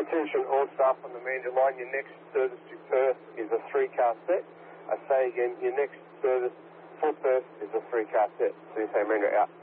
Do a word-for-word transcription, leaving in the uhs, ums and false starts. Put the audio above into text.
Attention all staff on the Mandurah line, your next service to Perth is a three-car set. I say again, your next service for Perth is a three-car set. So you say Mandurah out.